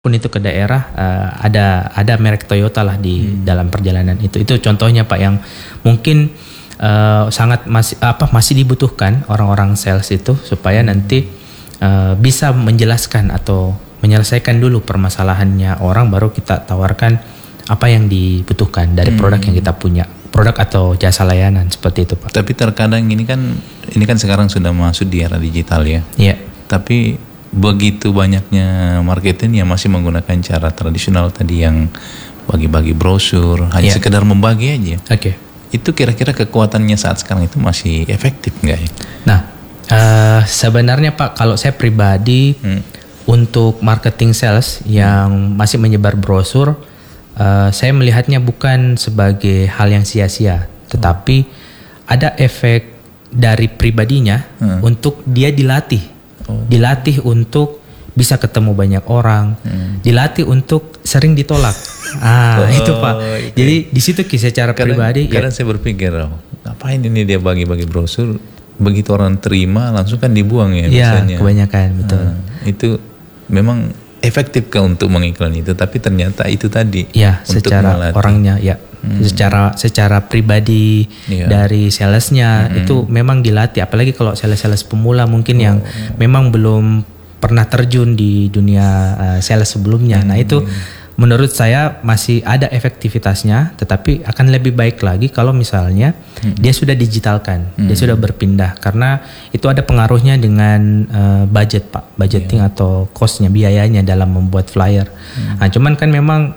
pun itu ke daerah ada merek Toyota lah di dalam perjalanan itu. Itu contohnya Pak yang mungkin sangat masih dibutuhkan orang-orang sales itu supaya nanti bisa menjelaskan atau menyelesaikan dulu permasalahannya orang, baru kita tawarkan apa yang dibutuhkan dari produk yang kita punya, produk atau jasa layanan seperti itu Pak. Tapi terkadang ini kan sekarang sudah masuk di era digital ya. Iya. Tapi begitu banyaknya marketing yang masih menggunakan cara tradisional tadi yang bagi-bagi brosur, hanya sekedar membagi aja. Oke. Itu kira-kira kekuatannya saat sekarang itu masih efektif nggak ya? Nah, sebenarnya Pak, kalau saya pribadi untuk marketing sales yang masih menyebar brosur, saya melihatnya bukan sebagai hal yang sia-sia, tetapi ada efek dari pribadinya untuk dia dilatih untuk bisa ketemu banyak orang, dilatih untuk sering ditolak. Itu Pak. Okay. Jadi di situ secara pribadi. Kadang saya berpikir, ngapain ini dia bagi-bagi brosur? Begitu orang terima langsung kan dibuang ya biasanya. Iya, kebanyakan betul. Itu memang efektif untuk mengiklan itu, tapi ternyata itu tadi. Ya, secara orangnya ya. Secara pribadi dari salesnya itu memang dilatih, apalagi kalau sales pemula mungkin yang memang belum pernah terjun di dunia sales sebelumnya. Nah itu menurut saya masih ada efektivitasnya, tetapi akan lebih baik lagi kalau misalnya dia sudah digitalkan, dia sudah berpindah, karena itu ada pengaruhnya dengan budget Pak, budgeting atau costnya, biayanya dalam membuat flyer. Nah cuman kan memang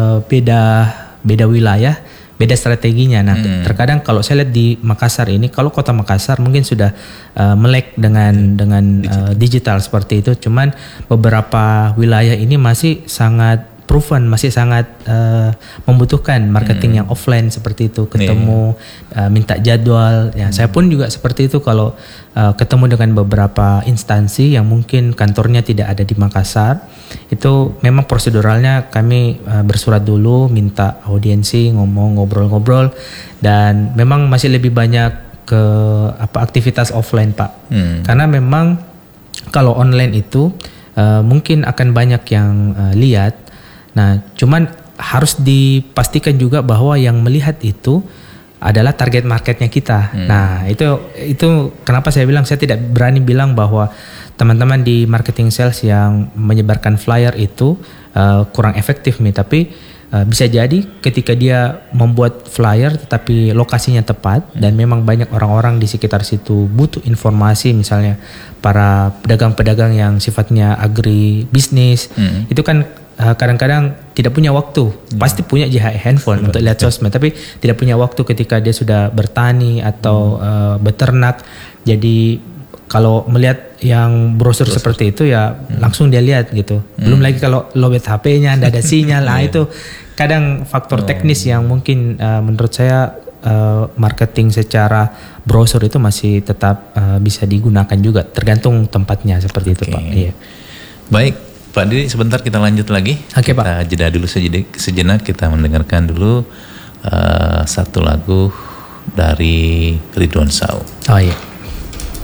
beda wilayah, beda strateginya. Nah, terkadang kalau saya lihat di Makassar ini, kalau kota Makassar mungkin sudah melek dengan digital seperti itu. Cuman beberapa wilayah ini masih sangat proven, masih sangat membutuhkan marketing yang offline seperti itu, ketemu, minta jadwal. Ya, saya pun juga seperti itu kalau ketemu dengan beberapa instansi yang mungkin kantornya tidak ada di Makassar, itu memang proseduralnya kami bersurat dulu, minta audiensi, ngobrol-ngobrol, dan memang masih lebih banyak ke aktivitas offline Pak. Karena memang kalau online itu mungkin akan banyak yang lihat. Nah, cuman harus dipastikan juga bahwa yang melihat itu adalah target marketnya kita. Nah, itu kenapa saya bilang saya tidak berani bilang bahwa teman-teman di marketing sales yang menyebarkan flyer itu kurang efektif nih, tapi bisa jadi ketika dia membuat flyer tetapi lokasinya tepat dan memang banyak orang-orang di sekitar situ butuh informasi, misalnya para pedagang-pedagang yang sifatnya agribisnis, itu kan kadang-kadang tidak punya waktu, pasti punya handphone untuk lihat sosmed, tapi tidak punya waktu ketika dia sudah bertani atau beternak. Jadi kalau melihat yang brosur seperti itu ya langsung dia lihat gitu. Belum lagi kalau lowbat HP-nya, tidak ada sinyal, itu kadang faktor teknis yang mungkin menurut saya marketing secara brosur itu masih tetap bisa digunakan juga, tergantung tempatnya seperti itu Pak. Iya. Baik. Pak Didi, sebentar kita lanjut lagi. Oke, Pak. Kita jeda dulu sejenak, kita mendengarkan dulu satu lagu dari Ridwan Saw. Oh iya.